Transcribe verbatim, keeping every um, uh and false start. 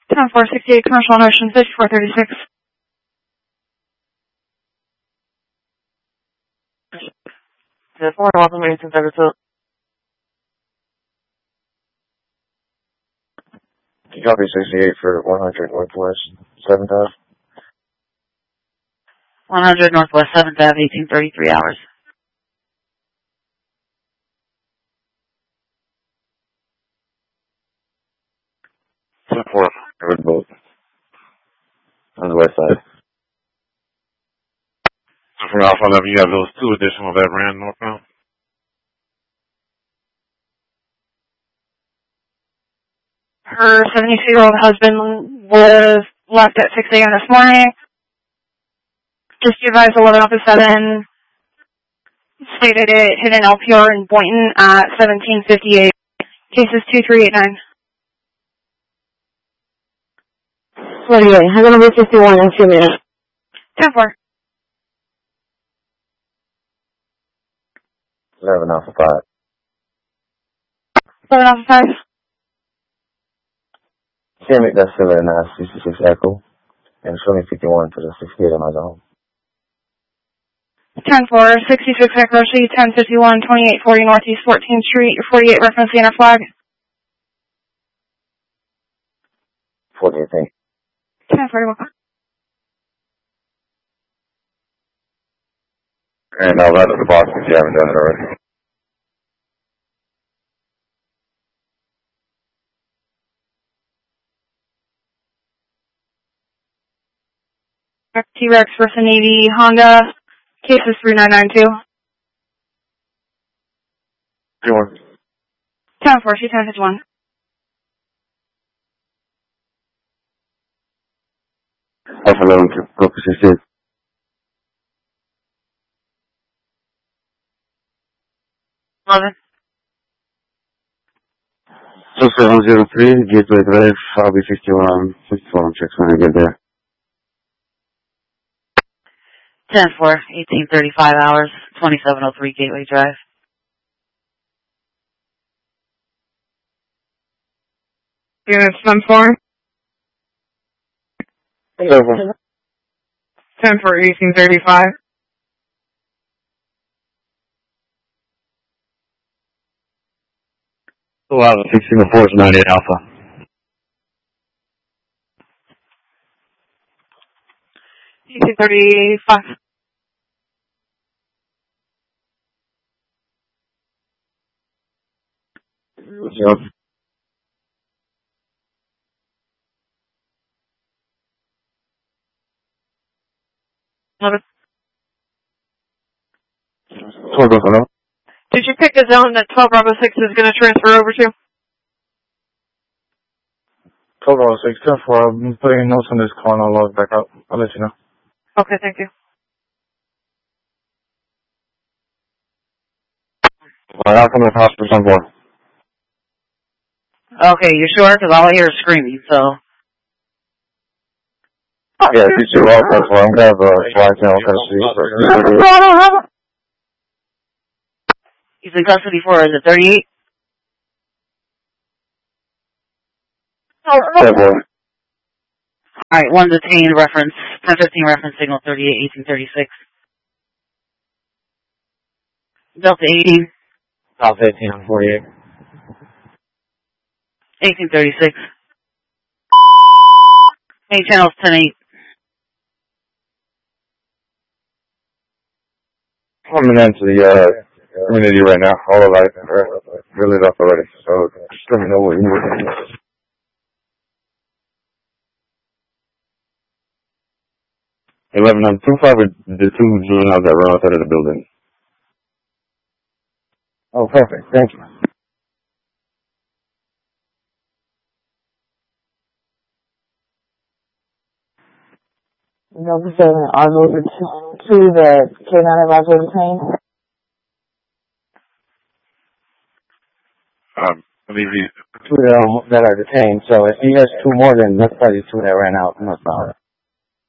ten four sixty-eight, commercial notion, fifty-four thirty-six. ten four, welcome, eighteen thirty-two. Copy sixty-eight for one hundred Northwest seventh Ave. one hundred Northwest seventh Ave, eighteen thirty-three hours. ten four, covered boat. On the west side. So from Alpha eleven, you have those two additional that ran northbound? Her seventy-two-year-old husband was left at six a.m. this morning. Just advised eleven off the seven. Stated it hit an L P R in Boynton at seventeen fifty-eight. Cases two three eight nine. forty-eight, I'm going to be fifty-one in two minutes. ten four. eleven off the five. eleven off the five. Can't make that seven and a half, sixty-six Echo. And twenty fifty-one for the sixty-eight on my zone. ten four, sixty-six Echo Sheet, ten fifty-one, twenty-eight forty Northeast fourteenth Street, forty-eight reference Santa flag. forty-eight, thank you. ten forty-one. And I'll let the box if you haven't done it already. T-Rex versus Navy Honda. Cases three nine nine two. fifty-one. ten four, sheet ten fifty-one. Alpha eleven, Copy sixty-eight. eleven. two seven zero three, Gateway Drive, I'll be fifty-one, fifty-four on checks when I get there. ten four, eighteen thirty-five hours, twenty-seven oh three Gateway Drive. Units ten four. Over. ten four, eighteen thirty-five. Oh, wow, sixteen oh four is ninety-eight Alpha. eighteen thirty-five. Yep. eleven. twelve Buffalo. Did you pick a zone that twelve Bravo six is going to transfer over to? twelve Bravo six, ten four, I'm putting notes on this call and I'll log back out. I'll let you know. Okay, thank you. Alright, I'll come to the hospital on board. Okay, you sure? Because all I hear is screaming, so. Yeah, if you well, that's why I'm going to have a flight channel custody. He's in custody for, is it thirty-eight? ten four. Alright, one detained reference, ten fifteen reference signal thirty-eight, eighteen thirty-six. Delta eighteen. Delta eighteen on forty-eight. eighteen thirty-six. Main channel's ten eight. Coming into the uh, community right now. All the lights are really up already. So just let me know what you need. eleven on two five with the two juveniles that run outside of the building. Oh, perfect. Thank you. Delta seven, I'll move it to, to the K nine advisory detained. Um, I believe he, Two that are, that are detained. So if he has two more, then that's probably two that ran out northbound.